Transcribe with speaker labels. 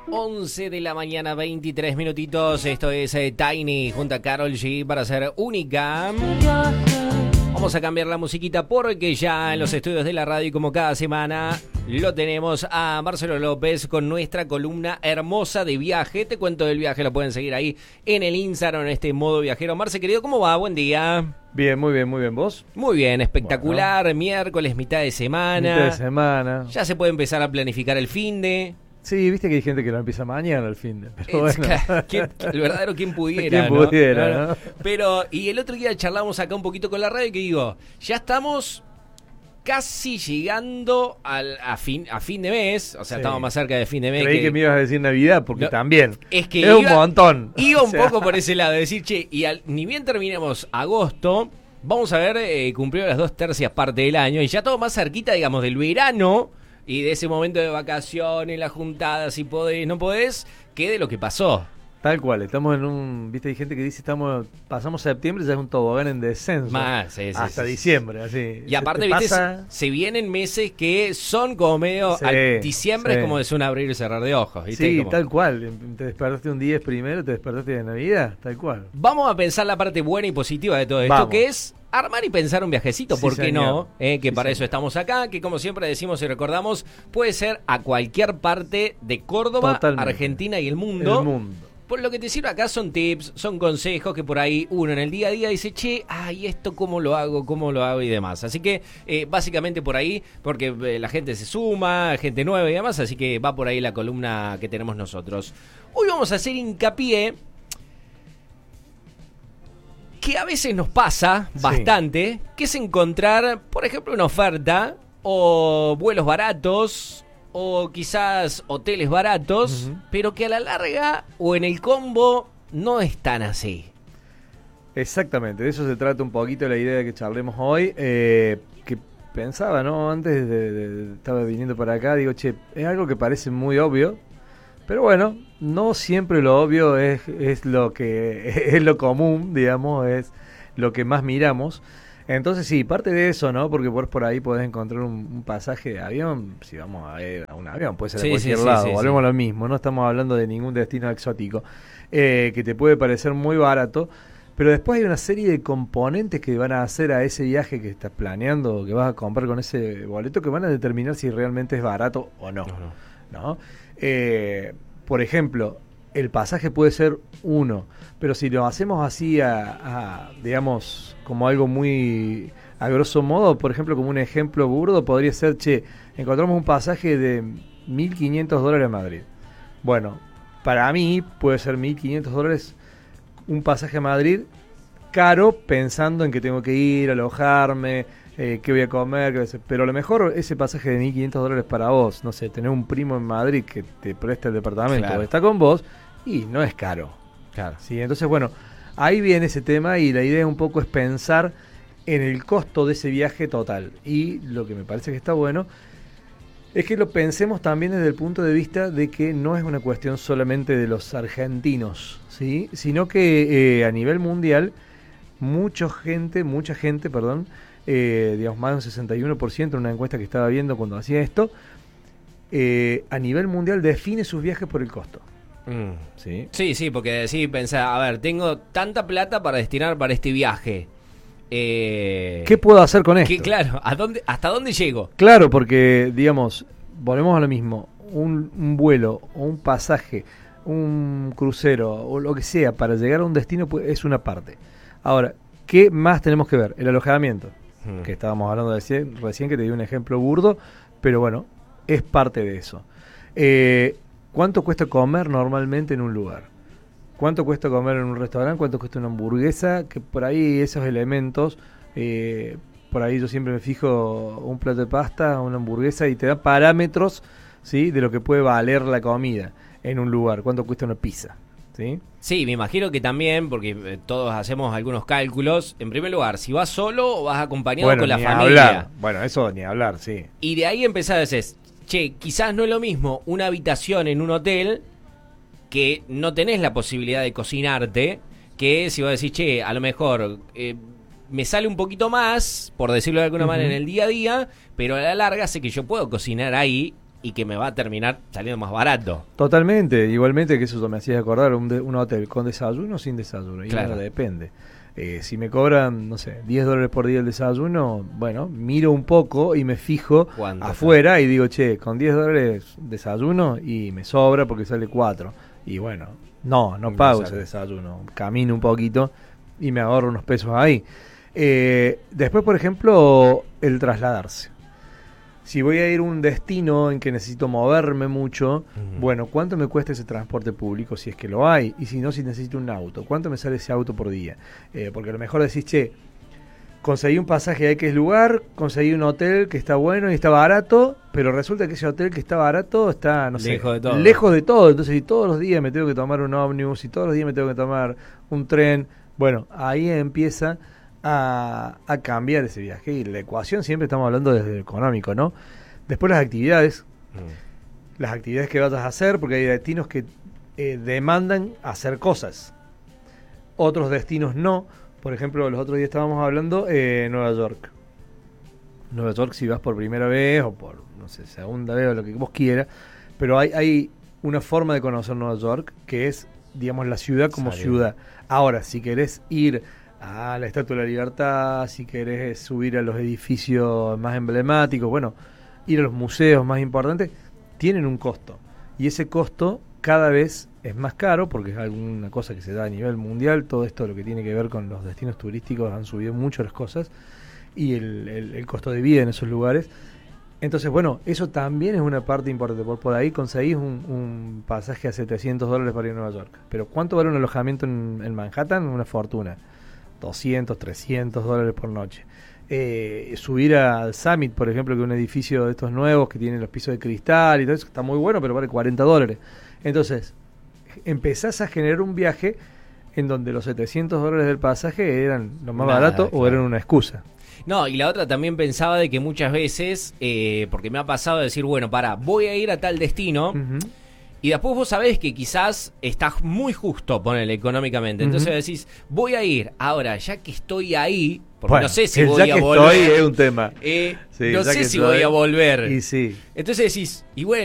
Speaker 1: 11 de la mañana, 23 minutitos. Esto es Tiny junto a Karol G para ser única. Vamos a cambiar la musiquita porque ya en los estudios de la radio, como cada semana, lo tenemos a Marcelo López con nuestra columna hermosa de viaje. Te cuento del viaje, lo pueden seguir ahí en el Instagram, en este modo viajero. Marce, querido, ¿cómo va? Buen día.
Speaker 2: Bien, muy bien, muy bien. ¿Vos?
Speaker 1: Muy bien, espectacular. Bueno. Miércoles, mitad de semana.
Speaker 2: Mitad de semana.
Speaker 1: Ya se puede empezar a planificar el finde.
Speaker 2: Sí, viste que hay gente que lo empieza mañana al fin de. Pero bueno.
Speaker 1: El verdadero quien pudiera.
Speaker 2: Quien pudiera, ¿no?
Speaker 1: Pero, y el otro día charlamos acá un poquito con la radio que digo, ya estamos casi llegando a fin de mes, o sea, sí, estamos más cerca de fin de mes.
Speaker 2: Creí que me ibas a decir Navidad, porque no, también
Speaker 1: es que
Speaker 2: un montón.
Speaker 1: Iba un poco por ese lado, de decir, che, y ni bien terminemos agosto, vamos a ver cumplido las 2/3 partes del año, y ya todo más cerquita, digamos, del verano, y de ese momento de vacaciones, las juntadas, si podés, no podés, que de lo que pasó.
Speaker 2: Tal cual, estamos en un, viste, hay gente que dice, pasamos septiembre, ya es un tobogán en descenso.
Speaker 1: Más, sí,
Speaker 2: hasta diciembre, así.
Speaker 1: Y aparte, viste, se vienen meses que son como medio, diciembre es como es un abrir y cerrar de ojos, ¿viste?
Speaker 2: Sí,
Speaker 1: como...
Speaker 2: tal cual, te despertaste un 10 primero, te despertaste de Navidad, tal cual.
Speaker 1: Vamos a pensar la parte buena y positiva de todo esto, que es armar y pensar un viajecito, ¿por qué no? Que para eso estamos acá, que como siempre decimos y recordamos, puede ser a cualquier parte de Córdoba, totalmente. Argentina y el mundo. Por lo que te sirve acá son tips, son consejos que por ahí uno en el día a día dice, che, ay, esto cómo lo hago y demás. Así que básicamente por ahí, porque la gente se suma, gente nueva y demás, así que va por ahí la columna que tenemos nosotros. Hoy vamos a hacer hincapié que a veces nos pasa bastante, que es encontrar, por ejemplo, una oferta o vuelos baratos o quizás hoteles baratos, pero que a la larga o en el combo no es tan así.
Speaker 2: Exactamente, de eso se trata un poquito la idea de que charlemos hoy, que pensaba, ¿no? Antes estaba viniendo para acá, digo, che, es algo que parece muy obvio, pero bueno, no siempre lo obvio es lo que es lo común, digamos, es lo que más miramos. Entonces sí, parte de eso, ¿no? Porque por ahí podés encontrar un pasaje de avión, si vamos a ver a un avión, puede ser de cualquier lado, volvemos a lo mismo, no estamos hablando de ningún destino exótico, que te puede parecer muy barato, pero después hay una serie de componentes que van a hacer a ese viaje que estás planeando, que vas a comprar con ese boleto, que van a determinar si realmente es barato o no, ¿no? Por ejemplo, el pasaje puede ser uno, pero si lo hacemos así digamos, como algo muy a grosso modo, por ejemplo, como un ejemplo burdo, podría ser, che, encontramos un pasaje de $1.500 a Madrid. Bueno, para mí puede ser $1.500 un pasaje a Madrid caro, pensando en que tengo que ir, alojarme, qué voy a comer, qué voy a hacer. Pero a lo mejor ese pasaje de $1.500 para vos, no sé, tener un primo en Madrid que te presta el departamento, claro, está con vos, y no es caro.
Speaker 1: Claro.
Speaker 2: ¿Sí? Entonces, bueno, ahí viene ese tema y la idea un poco es pensar en el costo de ese viaje total. Y lo que me parece que está bueno es que lo pensemos también desde el punto de vista de que no es una cuestión solamente de los argentinos, ¿sí? Sino que a nivel mundial mucha gente, digamos más de un 61% en una encuesta que estaba viendo cuando hacía esto, a nivel mundial define sus viajes por el costo.
Speaker 1: Sí, porque sí, pensá, a ver, tengo tanta plata para destinar para este viaje.
Speaker 2: ¿Qué puedo hacer con esto?
Speaker 1: Claro, ¿hasta dónde llego?
Speaker 2: Claro, porque, digamos, volvemos a lo mismo, un vuelo o un pasaje, un crucero o lo que sea para llegar a un destino pues, es una parte. Ahora, ¿qué más tenemos que ver? El alojamiento, que estábamos hablando de recién, que te di un ejemplo burdo, pero bueno, es parte de eso. ¿Cuánto cuesta comer normalmente en un lugar? ¿Cuánto cuesta comer en un restaurante? ¿Cuánto cuesta una hamburguesa? Que por ahí esos elementos, por ahí yo siempre me fijo un plato de pasta, una hamburguesa y te da parámetros, ¿sí? De lo que puede valer la comida en un lugar. ¿Cuánto cuesta una pizza? ¿Sí?
Speaker 1: Sí, me imagino que también, porque todos hacemos algunos cálculos. En primer lugar, si vas solo o vas acompañado con la familia.
Speaker 2: Hablar. Bueno, eso ni hablar, sí.
Speaker 1: Y de ahí empezás a decir, che, quizás no es lo mismo una habitación en un hotel que no tenés la posibilidad de cocinarte, que si vos decís, che, a lo mejor me sale un poquito más, por decirlo de alguna manera, en el día a día, pero a la larga sé que yo puedo cocinar ahí y que me va a terminar saliendo más barato.
Speaker 2: Totalmente, igualmente que eso me hacía acordar un hotel con desayuno o sin desayuno, y claro, depende. Si me cobran, no sé, $10 por día el desayuno, bueno, miro un poco y me fijo afuera y digo, che, con $10 desayuno y me sobra porque sale 4. Y bueno, no pago ese desayuno, camino un poquito y me ahorro unos pesos ahí. Después, por ejemplo, el trasladarse. Si voy a ir a un destino en que necesito moverme mucho, bueno, ¿cuánto me cuesta ese transporte público si es que lo hay? Y si no, si necesito un auto, ¿cuánto me sale ese auto por día? Porque a lo mejor decís, che, conseguí un pasaje a X lugar, conseguí un hotel que está bueno y está barato, pero resulta que ese hotel que está barato está, no sé, lejos de todo. Entonces, si todos los días me tengo que tomar un ómnibus, si todos los días me tengo que tomar un tren, bueno, ahí empieza a cambiar ese viaje. Y la ecuación siempre estamos hablando desde lo económico, ¿no? Después las actividades que vayas a hacer, porque hay destinos que demandan hacer cosas, otros destinos no. Por ejemplo, los otros días estábamos hablando Nueva York, si vas por primera vez o por, no sé, segunda vez o lo que vos quieras, pero hay una forma de conocer Nueva York que es, digamos, la ciudad como ciudad. Ahora, si querés ir a la Estatua de la Libertad, si querés subir a los edificios más emblemáticos, bueno, ir a los museos más importantes, tienen un costo. Y ese costo cada vez es más caro, porque es alguna cosa que se da a nivel mundial. Todo esto, lo que tiene que ver con los destinos turísticos, han subido mucho las cosas, y el costo de vida en esos lugares. Entonces, bueno, eso también es una parte importante. Por ahí conseguís un pasaje a $700 para ir a Nueva York. Pero ¿cuánto vale un alojamiento en Manhattan? Una fortuna. $200, $300 por noche. Subir al Summit, por ejemplo, que es un edificio de estos nuevos que tiene los pisos de cristal y todo eso, está muy bueno, pero vale $40. Entonces, empezás a generar un viaje en donde los $700 del pasaje eran lo más barato, claro, o eran una excusa.
Speaker 1: No, y la otra también pensaba de que muchas veces, porque me ha pasado de decir, bueno, voy a ir a tal destino, y después vos sabés que quizás estás muy justo, ponele, económicamente. Entonces decís, voy a ir. Ahora, ya que estoy ahí, porque bueno, no sé si voy a volver.
Speaker 2: Estoy es un tema.
Speaker 1: No sé si voy a volver.
Speaker 2: Y sí.
Speaker 1: Entonces decís, y bueno,